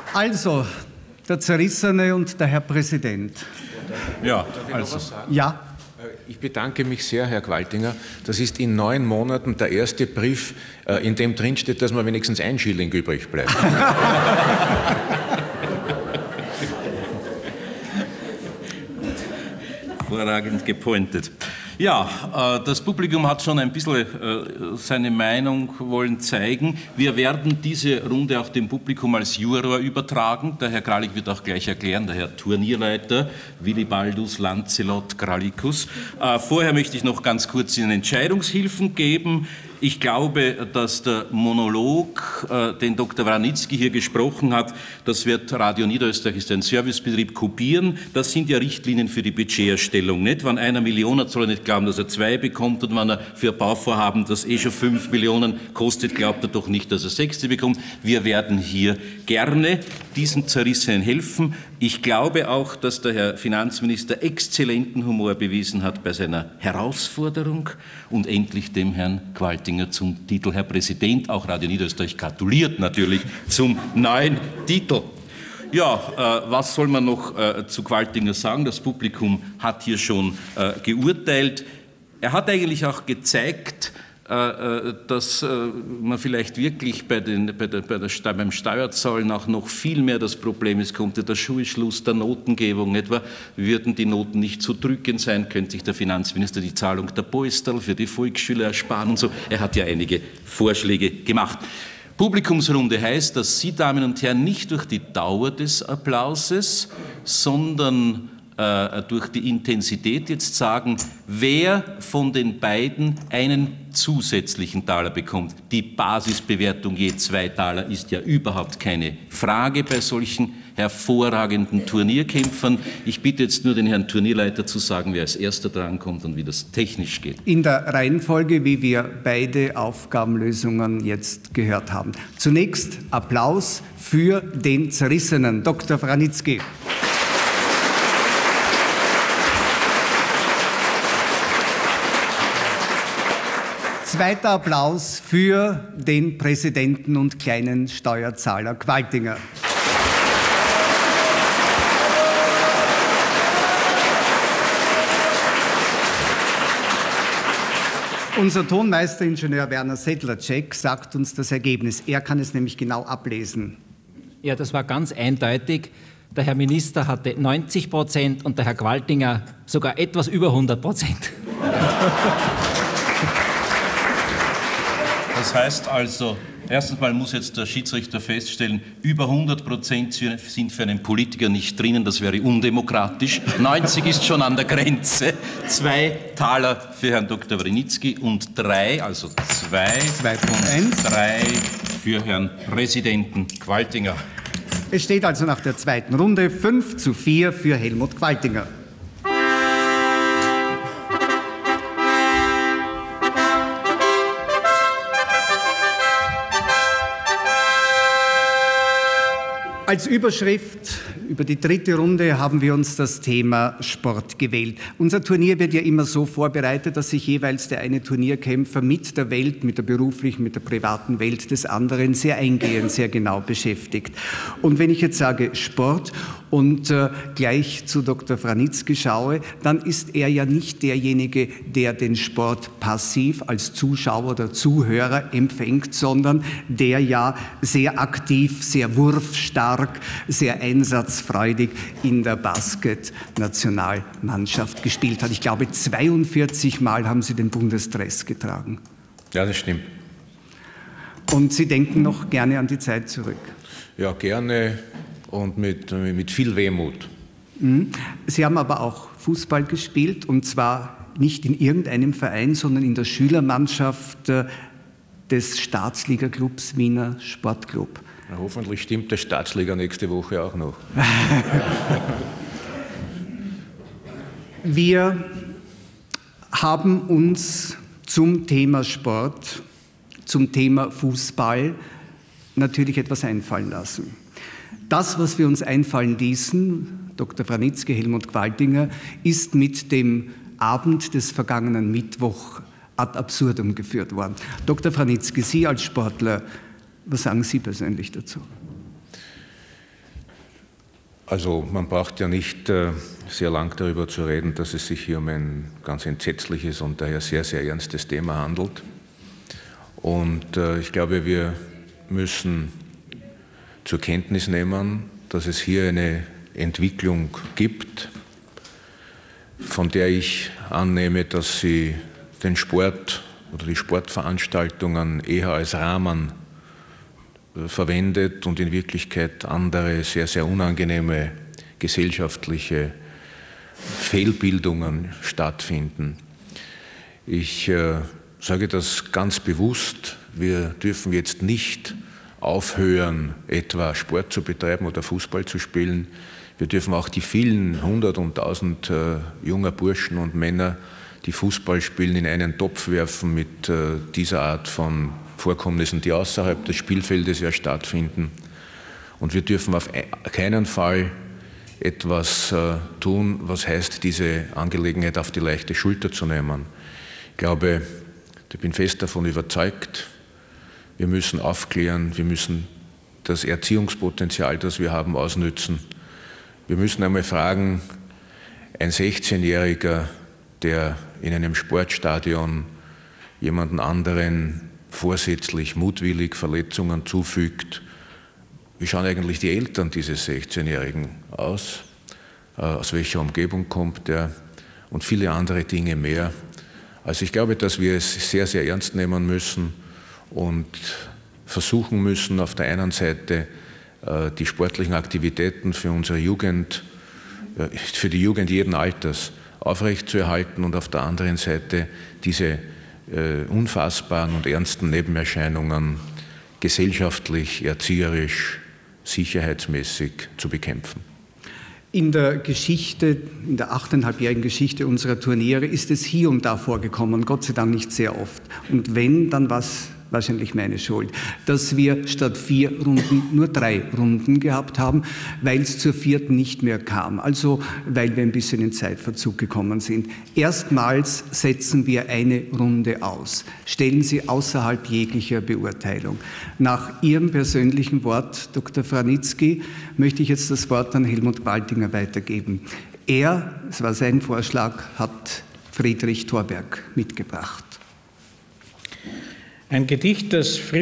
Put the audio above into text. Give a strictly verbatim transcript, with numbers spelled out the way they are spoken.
Also, der Zerrissene und der Herr Präsident. Ja, also. Ja. Ich bedanke mich sehr, Herr Gwaltinger. Das ist in neun Monaten der erste Brief, in dem drinsteht, dass mir wenigstens ein Schilling übrig bleibt. Hervorragend gepointet. Ja, das Publikum hat schon ein bisschen seine Meinung wollen zeigen. Wir werden diese Runde auch dem Publikum als Juror übertragen. Der Herr Gralik wird auch gleich erklären, der Herr Turnierleiter Willibaldus Lancelot Gralikus. Vorher möchte ich noch ganz kurz Ihnen Entscheidungshilfen geben. Ich glaube, dass der Monolog, äh, den Doktor Wranitzky hier gesprochen hat, das wird Radio Niederösterreich, ist ein Servicebetrieb, kopieren. Das sind ja Richtlinien für die Budgeterstellung. Nicht? Wenn einer Million hat, soll er nicht glauben, dass er zwei bekommt. Und wenn er für ein Bauvorhaben, das eh schon fünf Millionen kostet, glaubt er doch nicht, dass er sechste bekommt. Wir werden hier gerne diesen Zerrissenen helfen. Ich glaube auch, dass der Herr Finanzminister exzellenten Humor bewiesen hat bei seiner Herausforderung und endlich dem Herrn Gwaltinger zum Titel Herr Präsident, auch Radio Niederösterreich gratuliert natürlich zum neuen Titel. Ja, äh, was soll man noch äh, zu Gwaltinger sagen? Das Publikum hat hier schon äh, geurteilt. Er hat eigentlich auch gezeigt, dass man vielleicht wirklich bei den, bei der, bei der, beim Steuerzahlen auch noch viel mehr das Problem ist, kommt der Schulschluss der Notengebung etwa, würden die Noten nicht zu drückend sein, könnte sich der Finanzminister die Zahlung der Polsterl für die Volksschüler ersparen und so. Er hat ja einige Vorschläge gemacht. Publikumsrunde heißt, dass Sie, Damen und Herren, nicht durch die Dauer des Applauses, sondern durch die Intensität jetzt sagen, wer von den beiden einen zusätzlichen Taler bekommt. Die Basisbewertung je zwei Taler ist ja überhaupt keine Frage bei solchen hervorragenden Turnierkämpfern. Ich bitte jetzt nur den Herrn Turnierleiter zu sagen, wer als erster drankommt und wie das technisch geht. In der Reihenfolge, wie wir beide Aufgabenlösungen jetzt gehört haben. Zunächst Applaus für den Zerrissenen, Doktor Wranitzky. Zweiter Applaus für den Präsidenten und kleinen Steuerzahler Gwaltinger. Unser Tonmeisteringenieur Werner Sedlacek sagt uns das Ergebnis. Er kann es nämlich genau ablesen. Ja, das war ganz eindeutig. Der Herr Minister hatte neunzig Prozent und der Herr Gwaltinger sogar etwas über hundert Prozent. Das heißt also, erstens mal muss jetzt der Schiedsrichter feststellen, über hundert Prozent sind für einen Politiker nicht drinnen, das wäre undemokratisch. neunzig ist schon an der Grenze. Zwei Taler für Herrn Doktor Wranitzky und drei, also zwei, zwei und drei für Herrn Präsidenten Gwaltinger. Es steht also nach der zweiten Runde fünf zu vier für Helmut Gwaltinger. Als Überschrift über die dritte Runde haben wir uns das Thema Sport gewählt. Unser Turnier wird ja immer so vorbereitet, dass sich jeweils der eine Turnierkämpfer mit der Welt, mit der beruflichen, mit der privaten Welt des anderen sehr eingehend, sehr genau beschäftigt. Und wenn ich jetzt sage Sport und äh, gleich zu Doktor Wranitzky schaue, dann ist er ja nicht derjenige, der den Sport passiv als Zuschauer oder Zuhörer empfängt, sondern der ja sehr aktiv, sehr wurfstark, sehr einsatzfreudig in der Basket-Nationalmannschaft gespielt hat. Ich glaube, zweiundvierzig Mal haben Sie den Bundesdress getragen. Ja, das stimmt. Und Sie denken noch gerne an die Zeit zurück? Ja, gerne und mit, mit viel Wehmut. Sie haben aber auch Fußball gespielt, und zwar nicht in irgendeinem Verein, sondern in der Schülermannschaft des Staatsliga-Clubs Wiener Sportclub. Na, hoffentlich stimmt der Staatsliga nächste Woche auch noch. Wir haben uns zum Thema Sport, zum Thema Fußball natürlich etwas einfallen lassen. Das, was wir uns einfallen ließen, Doktor Wranitzky, Helmut Gwaltinger, ist mit dem Abend des vergangenen Mittwoch ad absurdum geführt worden. Doktor Wranitzky, Sie als Sportler, was sagen Sie persönlich dazu? Also man braucht ja nicht äh, sehr lang darüber zu reden, dass es sich hier um ein ganz entsetzliches und daher sehr, sehr ernstes Thema handelt. Und äh, ich glaube, wir müssen zur Kenntnis nehmen, dass es hier eine Entwicklung gibt, von der ich annehme, dass sie den Sport oder die Sportveranstaltungen eher als Rahmen verwendet und in Wirklichkeit andere sehr, sehr unangenehme gesellschaftliche Fehlbildungen stattfinden. Ich äh, sage das ganz bewusst, wir dürfen jetzt nicht aufhören, etwa Sport zu betreiben oder Fußball zu spielen. Wir dürfen auch die vielen hundert und tausend äh, junger Burschen und Männer, die Fußball spielen, in einen Topf werfen mit äh, dieser Art von Vorkommnissen, die außerhalb des Spielfeldes ja stattfinden. Und wir dürfen auf keinen Fall etwas äh, tun, was heißt, diese Angelegenheit auf die leichte Schulter zu nehmen. Ich glaube, ich bin fest davon überzeugt, wir müssen aufklären, wir müssen das Erziehungspotenzial, das wir haben, ausnützen. Wir müssen einmal fragen, ein sechzehnjähriger, der in einem Sportstadion jemanden anderen vorsätzlich, mutwillig Verletzungen zufügt, wie schauen eigentlich die Eltern dieses sechzehnjährigen aus, aus welcher Umgebung kommt er und viele andere Dinge mehr. Also ich glaube, dass wir es sehr, sehr ernst nehmen müssen und versuchen müssen, auf der einen Seite die sportlichen Aktivitäten für unsere Jugend, für die Jugend jeden Alters aufrechtzuerhalten und auf der anderen Seite diese unfassbaren und ernsten Nebenerscheinungen gesellschaftlich, erzieherisch, sicherheitsmäßig zu bekämpfen. In der Geschichte, in der achteinhalbjährigen Geschichte unserer Turniere ist es hier und da vorgekommen, Gott sei Dank nicht sehr oft. Und wenn, dann was wahrscheinlich meine Schuld, dass wir statt vier Runden nur drei Runden gehabt haben, weil es zur vierten nicht mehr kam. Also weil wir ein bisschen in Zeitverzug gekommen sind. Erstmals setzen wir eine Runde aus, stellen sie außerhalb jeglicher Beurteilung. Nach Ihrem persönlichen Wort, Doktor Franitzky, möchte ich jetzt das Wort an Helmut Gwaltinger weitergeben. Er, es war sein Vorschlag, hat Friedrich Thorberg mitgebracht. Ein Gedicht, das